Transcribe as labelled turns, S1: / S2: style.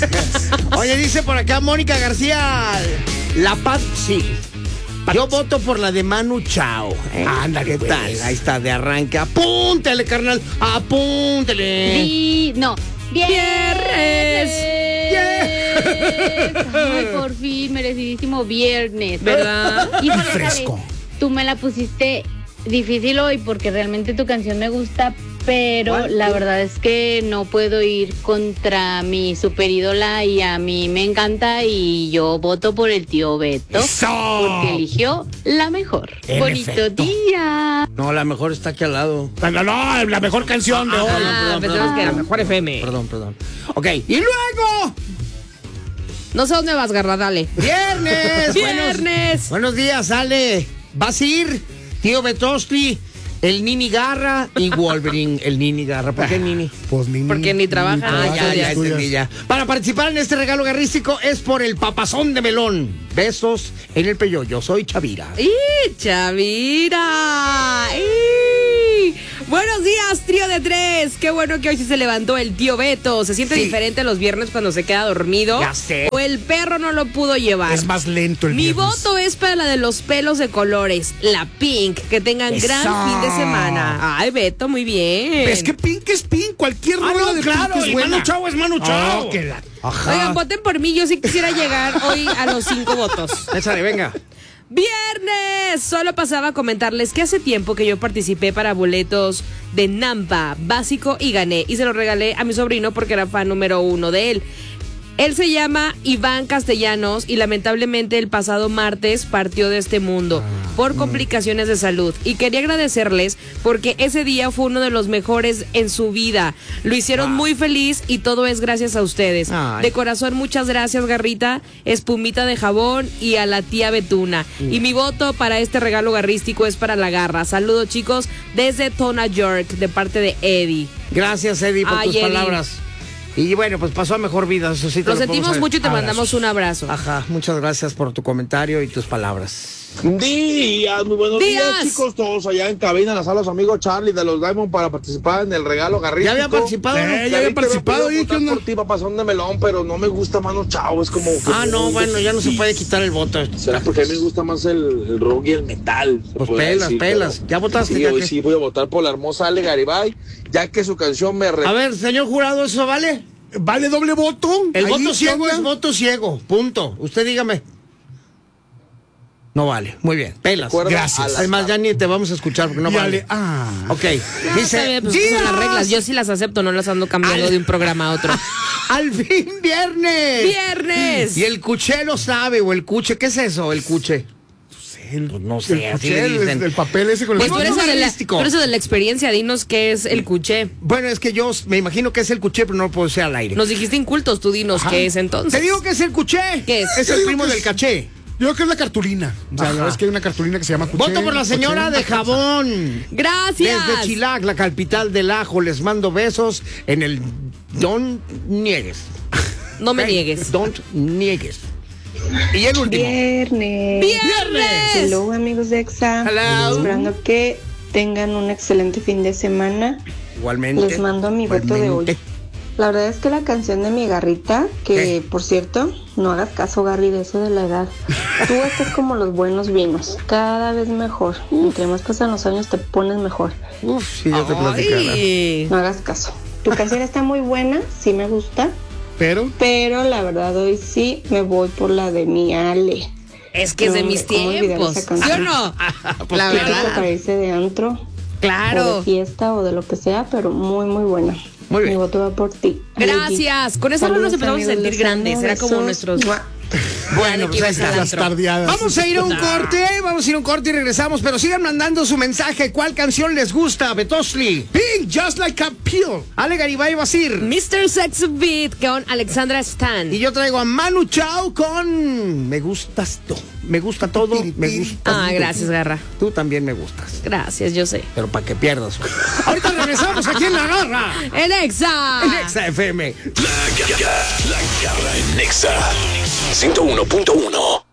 S1: Oye, dice por acá Mónica García, La Paz, sí. Yo voto por la de Manu Chao.
S2: Ándale,
S1: ¿qué
S2: pues.
S1: tal? Ahí está, de arranque. Apúntale, carnal. Apúntale.
S3: No. Viernes. Ay, por fin, merecidísimo viernes.
S4: ¿Verdad?
S3: Y
S2: fresco.
S3: Tú me la pusiste difícil hoy porque realmente tu canción me gusta, pero
S1: ¿Cuál?
S3: la verdad es que no puedo ir contra mi super ídola y a mí me encanta y yo voto por el tío Beto.
S2: ¡Eso!
S3: Porque eligió la mejor.
S2: En
S3: Bonito
S2: efecto.
S3: día.
S1: No, la mejor está aquí al lado.
S2: No, la mejor canción de hoy.
S4: Pensamos que era mejor FM.
S1: Perdón. Ok, y luego,
S4: No sé dónde vas, Garra, dale.
S1: viernes.
S4: Viernes.
S1: Buenos días, Ale. ¿Vas a ir? Tío Betosli, el Nini Garra y Wolverine, el Nini Garra. ¿Por qué Nini?
S2: Pues
S4: Porque ni trabaja,
S1: Ya entendí ya. Para participar en este regalo garrístico es por el papazón de melón. Besos en el peyo. Yo soy Chavira.
S4: ¡Y Chavira! ¡Y! Buenos días, trío de tres. Qué bueno que hoy sí se levantó el tío Beto. ¿Se siente
S1: Sí.
S4: diferente los viernes cuando se queda dormido?
S1: Ya sé.
S4: O el perro no lo pudo llevar.
S2: Es más lento el
S4: Mi
S2: viernes.
S4: voto es para la de los pelos de colores, la Pink. Que tengan
S2: Eso.
S4: gran fin de semana. Ay, Beto, muy bien.
S2: Es que Pink es Pink. Cualquier rola de
S1: claro,
S2: Pink es
S1: y
S2: buena.
S1: Manu Chao es Manu Chao.
S2: Oh, que la-
S1: Ajá.
S4: Oigan, voten por mí. Yo sí quisiera llegar hoy a los 5 votos.
S1: Échale, venga.
S4: Viernes, solo pasaba a comentarles que hace tiempo que yo participé para boletos de Nampa básico y gané y se lo regalé a mi sobrino porque era fan número 1 de él. Él se llama Iván Castellanos y lamentablemente el pasado martes partió de este mundo por complicaciones de salud. Y quería agradecerles porque ese día fue uno de los mejores en su vida. Lo hicieron muy feliz y todo es gracias a ustedes.
S1: Ay.
S4: De corazón, muchas gracias, Garrita, espumita de jabón y a la tía Betuna. Y mi voto para este regalo garrístico es para la Garra. Saludos, chicos, desde Tona York, de parte de Eddie.
S1: Gracias, Eddie, por
S4: Ay,
S1: tus
S4: Eddie.
S1: palabras. Y bueno, pues pasó a mejor vida. Eso sí te
S4: Lo
S1: podemos
S4: sentimos
S1: saber.
S4: mucho y te
S2: Abrazos.
S4: mandamos un abrazo.
S1: Ajá, muchas gracias por tu comentario y tus palabras.
S5: Días, muy buenos días,
S4: Días.
S5: chicos, todos allá en cabina, las salas amigos Charlie de los Diamond para participar en el regalo garrístico.
S1: ¿Ya había participado?
S2: Ya había participado,
S5: y
S2: ¿y qué onda?
S5: por ti, papazón de melón, pero no me gusta Manu Chao, es como...
S1: Ah, no, bueno, ya no se puede quitar el voto.
S5: ¿Será porque a mí me gusta más el rock y el metal? se
S1: Pues
S5: podría
S1: pelas,
S5: decir,
S1: pelas.
S5: pero
S1: ¿Ya votaste?
S5: Sí,
S1: ya
S5: hoy
S1: que-
S5: sí voy a votar por la hermosa Ale Garibay, ya que su canción me...
S1: A ver, señor jurado, ¿eso vale?
S2: ¿Vale doble voto?
S1: El
S2: Ahí,
S1: voto
S2: ¿qué
S1: ciego
S2: onda?
S1: es voto ciego, punto. Usted dígame. No vale, muy bien, pelas.
S5: Recuerda
S2: Gracias.
S5: a la-
S1: Además, ya ni te vamos a escuchar porque no
S2: Ya
S1: vale.
S2: le- ah.
S1: Ok,
S4: Está
S1: dice,
S4: bien, pues, son las
S1: ¡días!
S4: reglas. Yo sí las acepto, no las ando cambiando de un programa a otro.
S1: ¡Al fin viernes!
S4: ¡Viernes!
S1: Y el cuché lo sabe, o el cuche, ¿qué es eso, el cuche? Pues no sé, así le dicen.
S2: el papel ese con el
S4: Pues tú eres,
S1: voto
S4: el de la,
S1: garrístico.
S4: tú eres el de la experiencia, dinos qué es el cuché.
S1: Bueno, es que yo me imagino que es el cuché, pero no lo puedo decir al aire.
S4: Nos dijiste incultos, tú dinos qué es entonces.
S1: Te digo que es el cuché.
S4: ¿Qué es?
S1: Es
S2: Yo
S1: el
S2: digo
S1: primo
S2: que
S1: del
S2: es-
S1: caché.
S2: Yo creo que es la cartulina. O sea,
S1: Ajá.
S2: la verdad es que hay una cartulina que se llama Cuché.
S1: Voto por la señora
S2: Cuché.
S1: de jabón.
S4: Gracias.
S1: Desde Chilac, la capital del ajo, les mando besos en el Don't Niegues.
S4: No me
S1: Ok,
S4: niegues.
S1: Don't Niegues. Y el último.
S6: Viernes.
S4: ¡Viernes!
S6: Hello, amigos de EXA.
S1: Hello.
S6: Esperando que tengan un excelente fin de semana.
S1: Igualmente.
S6: Les mando mi voto de hoy. La verdad es que la canción de mi Garrita, que por cierto, no hagas caso, Garry, de eso de la edad. Tú estás como los buenos vinos, cada vez mejor. Entre más pasan los años te pones mejor.
S1: Uf, sí, ya te platicara.
S4: Ay.
S6: No hagas caso. Tu canción está muy buena, sí me gusta,
S2: Pero
S6: pero la verdad hoy sí me voy por la de mi Ale.
S4: Es que es de
S6: No,
S4: mis
S6: ¿cómo olvidar
S4: tiempos,
S6: esa
S4: ¿sí o
S6: canción?
S4: no?
S1: Pues
S4: La
S6: Típico
S4: verdad.
S6: para irse de antro, o
S4: Claro.
S6: de fiesta o de lo que sea, pero muy muy buena.
S1: Muy bien.
S6: Mi voto va por ti.
S4: Gracias. Con eso no nos
S6: Saludos,
S4: empezamos a
S6: amigos,
S4: sentir
S6: los
S4: grandes.
S6: amo,
S4: Era como
S6: besos.
S4: nuestros.
S6: Mua.
S1: Bueno, pues ahí está.
S2: las tardeadas.
S1: Vamos a ir a un corte, y regresamos, pero sigan mandando su mensaje. ¿Cuál canción les gusta, Betosli?
S2: Pink, just like a pill.
S1: Ale Garibay va a ir.
S4: Mr. Sex Beat con Alexandra Stan.
S1: Y yo traigo a Manu Chao con Me gustas tú. Me gusta todo, me gusta.
S4: Ah, gracias, Garra.
S1: Tú también me gustas,
S4: Gracias, yo sé.
S1: pero para que pierdas. Ahorita regresamos aquí en La Garra,
S4: En Exa.
S1: en Exa FM.
S7: La Garra en Nexa 101.1.